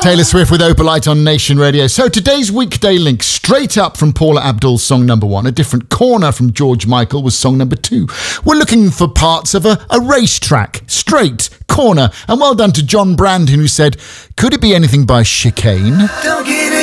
Taylor Swift with Opalite on Nation Radio. So today's weekday link, straight up from Paula Abdul's song number 1. A different corner from George Michael was song number 2. We're looking for parts of a racetrack, straight, corner. And well done to John Brandon, who said, could it be anything by Chicane? Don't get